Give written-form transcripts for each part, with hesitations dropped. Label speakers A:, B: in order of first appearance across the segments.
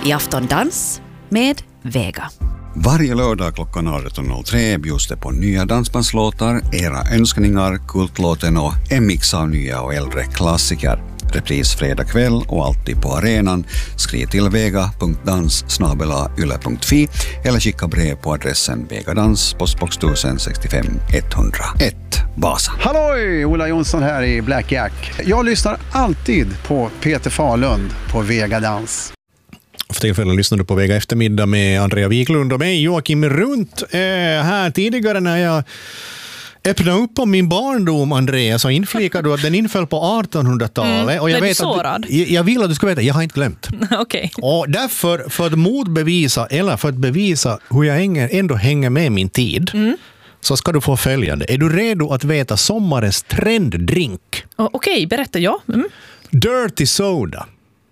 A: i Afton Dans med Vega.
B: Varje lördag klockan 18.03 bjuds det på nya dansbandslåtar, era önskningar, kultlåten och en mix av nya och äldre klassiker. Repris fredag kväll och alltid på arenan. Skriv till vega.dans@yle.fi eller skicka brev på adressen Vegadans, postbox 1065 101 Vasa.
C: Halloj, Ola Jonsson här i Black Jack. Jag lyssnar alltid på Peter Falund på Vegadans.
D: För tillfället lyssnar du på Vega eftermiddag med Andrea Wiklund och mig, Joakim Runt. Här tidigare när jag öppnade upp om min barndom, Andrea, så inflikade du att den inföll på 1800-talet. Och jag vet att jag vill att du ska veta, jag har inte glömt.
E: Okay.
D: Och därför, för att motbevisa eller för att bevisa hur jag ändå hänger med min tid, så ska du få följande. Är du redo att veta sommarens trenddrink?
E: Okej, berätta, ja.
D: Dirty soda.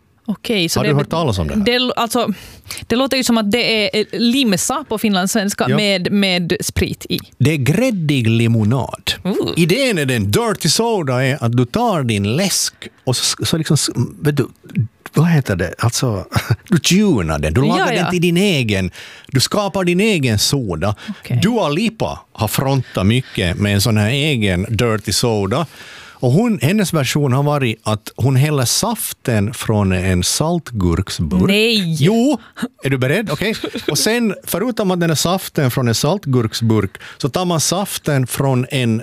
E: Okej, så
D: har du hört talas om det här?
E: Det låter ju som att det är limsa på finlandssvenska med sprit i.
D: Det är gräddig limonad. Idén är den, dirty soda är att du tar din läsk och så liksom, vet du, vad heter det? Alltså, du tunar den, du lagar den till din egen, du skapar din egen soda. Okay. Dua Lipa har frontat mycket med en sån här egen dirty soda. Och hennes version har varit att hon häller saften från en saltgurksburk.
E: Nej!
D: Jo, är du beredd? Okej. Och sen, förutom att den är saften från en saltgurksburk, så tar man saften från en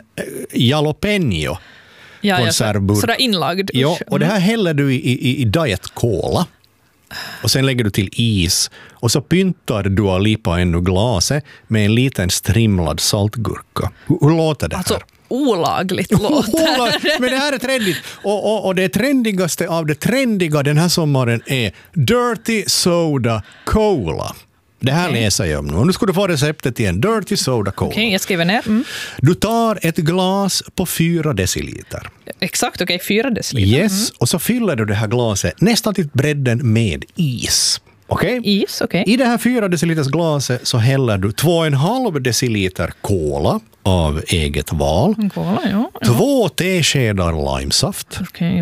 D: jalapeno konservburk.
E: Sådär inlagd.
D: Ja, och det här häller du i Diet Cola. Och sen lägger du till is. Och så pyntar Dua Lipa ännu glaset med en liten strimlad saltgurka. Hur låter det här?
E: Alltså, olagligt låter.
D: Men det här är trendigt. Och det trendigaste av det trendiga den här sommaren är Dirty Soda Cola. Det här läser jag om nu. Och nu ska du få receptet till en Dirty Soda Cola.
E: Okej, jag skriver ner.
D: Du tar ett glas på 4 deciliter.
E: Exakt, 4 deciliter.
D: Yes, och så fyller du det här glaset nästan till bredden med is. Okej?
E: Is, okej.
D: I det här 4 deciliters glaset så häller du 2,5 deciliter cola av eget val.
E: Cola, ja.
D: 2 teskedar limesaft.
E: Okej,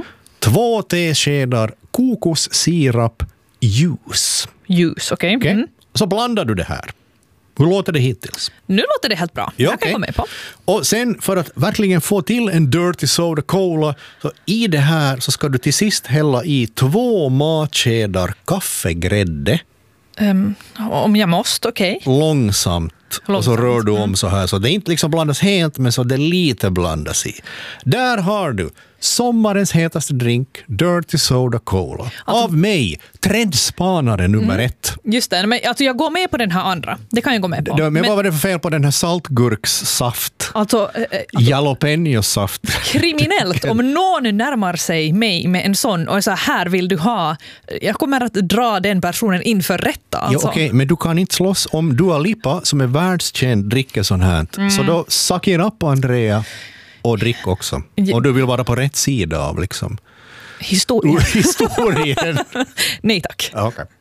D: 2 teskedar kokossirap juice.
E: Juice, okej.
D: Så blandar du det här. Hur låter det hittills?
E: Nu låter det helt bra. Jag kan gå med på.
D: Och sen för att verkligen få till en Dirty Soda Cola, så i det här så ska du till sist hälla i 2 matskedar kaffegrädde.
E: Om jag måste, okej.
D: Långsamt. Och så rör du om så här. Så det inte liksom blandas helt, men så det lite blandas i. Där har du sommarens hetaste drink, Dirty Soda Cola. Alltså, av mig, trendspanare nummer 1.
E: Just det, men alltså jag går med på den här andra. Det kan jag gå med på.
D: Men vad var det för fel på den här saltgurkssaft?
E: Alltså
D: jalapeno-saft.
E: Kriminellt om någon närmar sig mig med en sån och så här vill du ha. Jag kommer att dra den personen inför rätta. Alltså.
D: Ja, okej, men du kan inte slåss om Dua Lipa som är världskänd dricker sån här. Så då suck it up, Andrea. Och drick också. Och du vill vara på rätt sida av liksom
E: historien.
D: Historien.
E: Nej tack.
D: Okay.